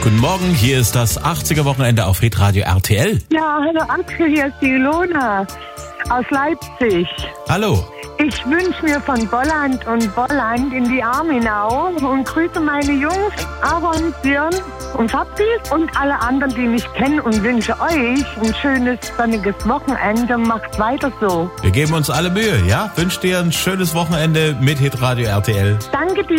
Guten Morgen, hier ist das 80er-Wochenende auf Hitradio RTL. Ja, hallo Axel, hier ist die Ilona aus Leipzig. Hallo. Ich wünsche mir von Bolland und Bolland in die Arminau und grüße meine Jungs Aaron, Björn und Fabi und alle anderen, die mich kennen, und wünsche euch ein schönes, sonniges Wochenende. Macht weiter so. Wir geben uns alle Mühe, ja? Wünsche dir ein schönes Wochenende mit Hitradio RTL. Danke dir.